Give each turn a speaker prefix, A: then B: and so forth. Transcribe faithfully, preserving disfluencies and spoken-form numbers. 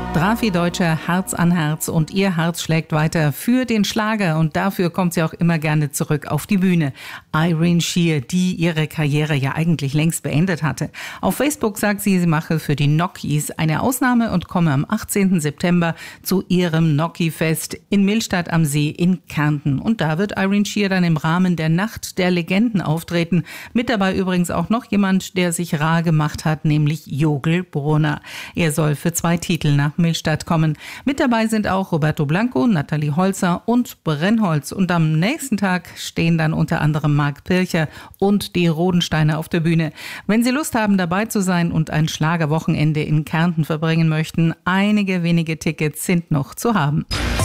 A: Drafi Deutscher, Herz an Herz, und ihr Herz schlägt weiter für den Schlager, und dafür kommt sie auch immer gerne zurück auf die Bühne. Irene Sheer, die ihre Karriere ja eigentlich längst beendet hatte. Auf Facebook sagt sie, sie mache für die Gnocchis eine Ausnahme und komme am achtzehnten September zu ihrem Gnocchi-Fest in Millstatt am See in Kärnten. Und da wird Irene Sheer dann im Rahmen der Nacht der Legenden auftreten. Mit dabei übrigens auch noch jemand, der sich rar gemacht hat, nämlich Jogel Brunner. Er soll für zwei Titel nach Millstatt kommen. Mit dabei sind auch Roberto Blanco, Nathalie Holzer und Brennholz. Und am nächsten Tag stehen dann unter anderem Marc Pircher und die Rodensteiner auf der Bühne. Wenn Sie Lust haben, dabei zu sein und ein Schlagerwochenende in Kärnten verbringen möchten, einige wenige Tickets sind noch zu haben.